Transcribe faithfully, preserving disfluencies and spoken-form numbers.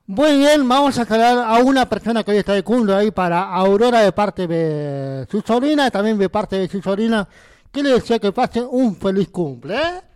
Muy bien, vamos a saludar a una persona que hoy está de cumple ahí para Aurora de parte de su sobrina y también de parte de su sobrina que le desea que pase un feliz cumple, ¿eh?